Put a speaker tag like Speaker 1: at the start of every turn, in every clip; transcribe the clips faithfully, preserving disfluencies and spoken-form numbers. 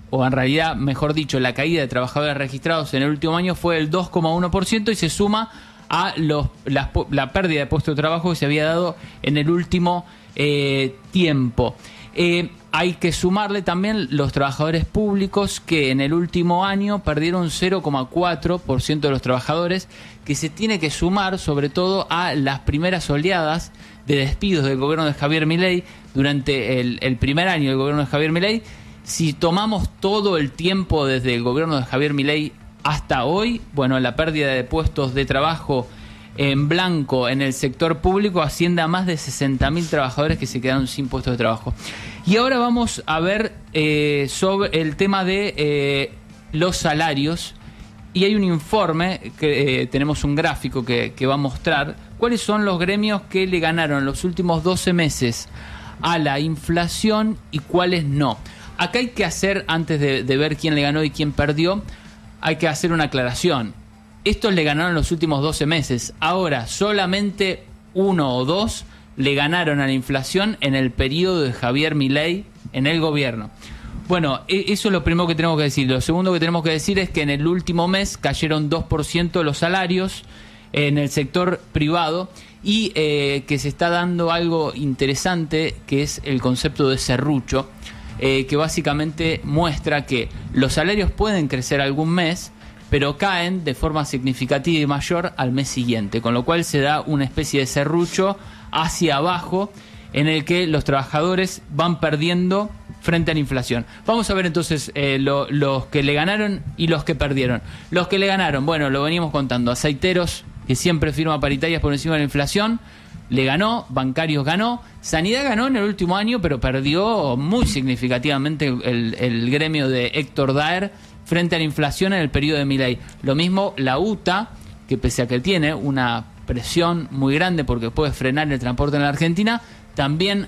Speaker 1: o en realidad, mejor dicho, la caída de trabajadores registrados en el último año fue del dos coma uno por ciento y se suma a los, la, la pérdida de puestos de trabajo que se había dado en el último eh, tiempo. Eh, hay que sumarle también los trabajadores públicos que en el último año perdieron cero coma cuatro por ciento de los trabajadores, que se tiene que sumar sobre todo a las primeras oleadas de despidos del gobierno de Javier Milei durante el, el primer año del gobierno de Javier Milei. Si tomamos todo el tiempo desde el gobierno de Javier Milei hasta hoy, bueno, la pérdida de puestos de trabajo en blanco en el sector público asciende a más de sesenta mil trabajadores que se quedaron sin puestos de trabajo. Y ahora vamos a ver eh, sobre el tema de eh, los salarios. Y hay un informe, que eh, tenemos un gráfico que, que va a mostrar cuáles son los gremios que le ganaron en los últimos doce meses a la inflación y cuáles no. Acá hay que hacer, antes de, de ver quién le ganó y quién perdió, hay que hacer una aclaración. Estos le ganaron los últimos doce meses. Ahora, solamente uno o dos le ganaron a la inflación en el periodo de Javier Milei en el gobierno. Bueno, eso es lo primero que tenemos que decir. Lo segundo que tenemos que decir es que en el último mes cayeron dos por ciento los salarios en el sector privado y eh, que se está dando algo interesante, que es el concepto de serrucho, eh, que básicamente muestra que los salarios pueden crecer algún mes, pero caen de forma significativa y mayor al mes siguiente, con lo cual se da una especie de serrucho hacia abajo en el que los trabajadores van perdiendo frente a la inflación. Vamos a ver entonces eh, lo, los que le ganaron y los que perdieron. Los que le ganaron, bueno, lo veníamos contando, aceiteros, que siempre firma paritarias por encima de la inflación, le ganó, bancarios ganó, sanidad ganó en el último año, pero perdió muy significativamente el, el gremio de Héctor Daer frente a la inflación en el periodo de Milei. Lo mismo la U T A, que pese a que tiene una presión muy grande porque puede frenar el transporte en la Argentina, también,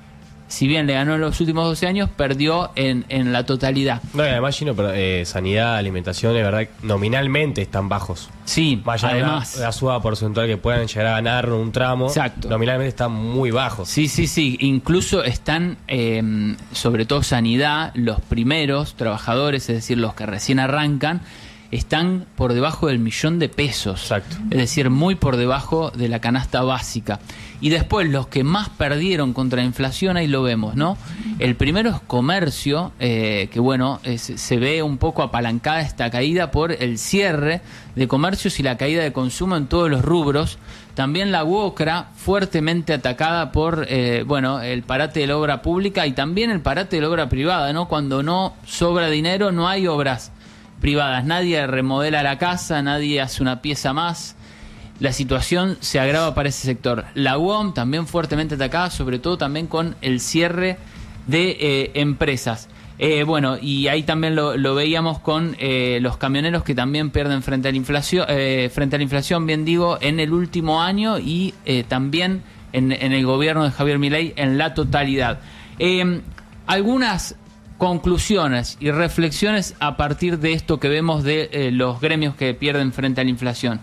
Speaker 1: si bien le ganó en los últimos doce años, perdió en, en la totalidad.
Speaker 2: No, y además, Gino, pero, eh, sanidad, alimentación, es verdad, nominalmente están bajos.
Speaker 1: Sí,
Speaker 2: Vaya,
Speaker 1: además.
Speaker 2: La, la suba porcentual que puedan llegar a ganar un tramo,
Speaker 1: exacto,
Speaker 2: nominalmente están muy bajos.
Speaker 1: Sí, sí, sí. Incluso están, eh, sobre todo sanidad, los primeros trabajadores, es decir, los que recién arrancan, están por debajo del millón de pesos.
Speaker 2: Exacto.
Speaker 1: Es decir, muy por debajo de la canasta básica. Y después los que más perdieron contra la inflación, ahí lo vemos, ¿no? El primero es comercio, eh, que bueno, es, se ve un poco apalancada esta caída por el cierre de comercios y la caída de consumo en todos los rubros. También la UOCRA, fuertemente atacada por, eh, bueno, el parate de la obra pública y también el parate de la obra privada, ¿no? Cuando no sobra dinero, no hay obras privadas, nadie remodela la casa, nadie hace una pieza más, la situación se agrava para ese sector. La U O M también fuertemente atacada, sobre todo también con el cierre de eh, empresas. Eh, bueno, y ahí también lo, lo veíamos con eh, los camioneros que también pierden frente a la inflación, eh, frente a la inflación, bien digo, en el último año y eh, también en, en el gobierno de Javier Milei en la totalidad. Eh, algunas conclusiones y reflexiones a partir de esto que vemos de eh, los gremios que pierden frente a la inflación.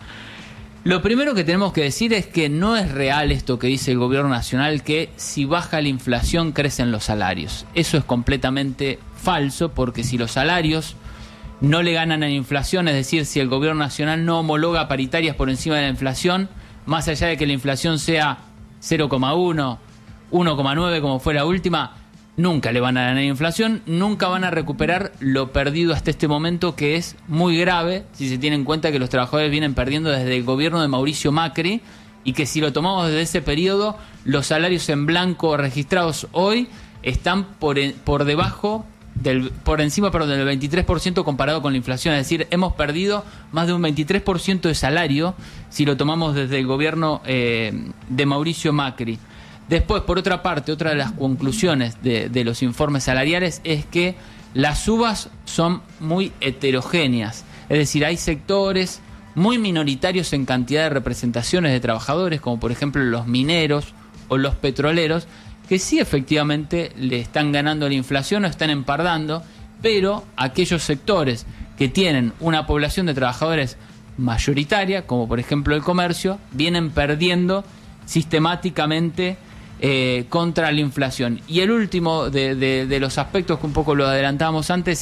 Speaker 1: Lo primero que tenemos que decir es que no es real esto que dice el gobierno nacional, que si baja la inflación crecen los salarios. Eso es completamente falso, porque si los salarios no le ganan a la inflación, es decir, si el gobierno nacional no homologa paritarias por encima de la inflación, más allá de que la inflación sea cero coma uno, uno coma nueve como fue la última, nunca le van a ganar inflación, nunca van a recuperar lo perdido hasta este momento, que es muy grave si se tiene en cuenta que los trabajadores vienen perdiendo desde el gobierno de Mauricio Macri y que si lo tomamos desde ese periodo, los salarios en blanco registrados hoy están por, por debajo, del, por encima perdón, del veintitrés por ciento comparado con la inflación. Es decir, hemos perdido más de un veintitrés por ciento de salario si lo tomamos desde el gobierno eh, de Mauricio Macri. Después, por otra parte, otra de las conclusiones de, de los informes salariales es que las subas son muy heterogéneas. Es decir, hay sectores muy minoritarios en cantidad de representaciones de trabajadores, como por ejemplo los mineros o los petroleros, que sí efectivamente le están ganando la inflación o están empardando, pero aquellos sectores que tienen una población de trabajadores mayoritaria, como por ejemplo el comercio, vienen perdiendo sistemáticamente Eh, contra la inflación. Y el último de, de, de los aspectos que un poco lo adelantábamos antes